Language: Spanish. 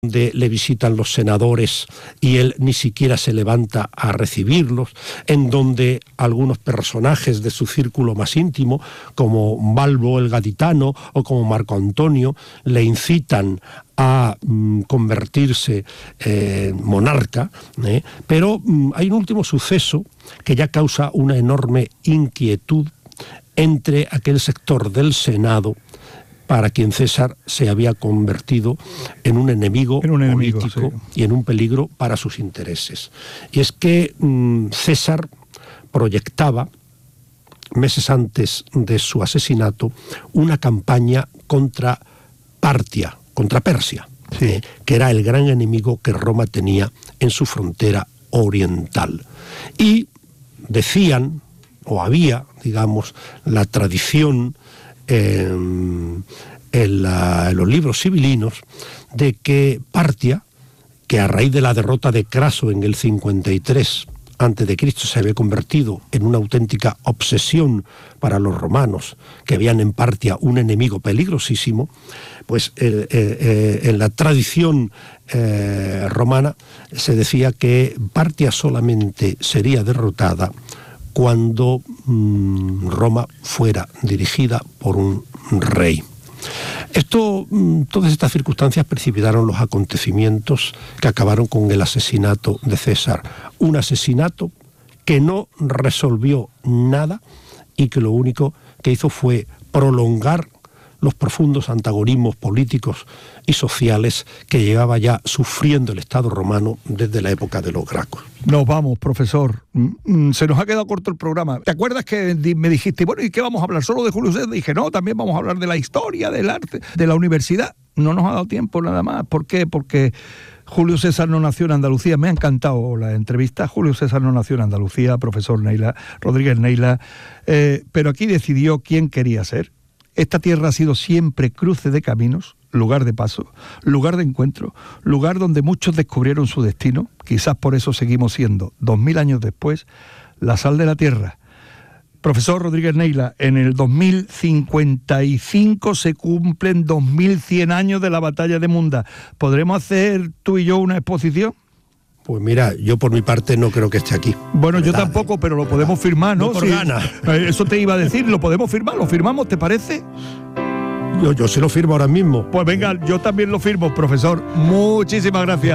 donde le visitan los senadores y él ni siquiera se levanta a recibirlos, en donde algunos personajes de su círculo más íntimo, como Balbo el gaditano o como Marco Antonio, le incitan a convertirse en monarca, pero hay un último suceso que ya causa una enorme inquietud entre aquel sector del Senado para quien César se había convertido en un enemigo político, sí, y en un peligro para sus intereses. Y es que César proyectaba, meses antes de su asesinato, una campaña contra Partia, contra Persia, sí, que era el gran enemigo que Roma tenía en su frontera oriental. Y decían, o había, digamos, la tradición en los libros sibilinos, de que Partia, que a raíz de la derrota de Craso en el 53 a.C. se había convertido en una auténtica obsesión para los romanos, que veían en Partia un enemigo peligrosísimo, pues en la tradición romana se decía que Partia solamente sería derrotada cuando Roma fuera dirigida por un rey. Todas estas circunstancias precipitaron los acontecimientos que acabaron con el asesinato de César. Un asesinato que no resolvió nada y que lo único que hizo fue prolongar los profundos antagonismos políticos y sociales que llevaba ya sufriendo el Estado romano desde la época de los Gracos. Nos vamos, profesor. Se nos ha quedado corto el programa. ¿Te acuerdas que me dijiste, bueno, ¿y qué vamos a hablar? ¿Solo de Julio César? Dije, no, también vamos a hablar de la historia, del arte, de la universidad. No nos ha dado tiempo nada más. ¿Por qué? Porque Julio César no nació en Andalucía. Me ha encantado la entrevista. Julio César no nació en Andalucía, profesor Rodríguez Neila, pero aquí decidió quién quería ser. Esta tierra ha sido siempre cruce de caminos, lugar de paso, lugar de encuentro, lugar donde muchos descubrieron su destino. Quizás por eso seguimos siendo, 2000 años después, la sal de la tierra. Profesor Rodríguez Neila, en el 2055 se cumplen 2100 años de la batalla de Munda. ¿Podremos hacer tú y yo una exposición? Pues mira, yo por mi parte no creo que esté aquí. Bueno, yo tampoco, pero lo podemos firmar, ¿no? No por ganas. Eso te iba a decir, lo podemos firmar, ¿lo firmamos, te parece? Yo se lo firmo ahora mismo. Pues venga, yo también lo firmo, profesor. Muchísimas gracias.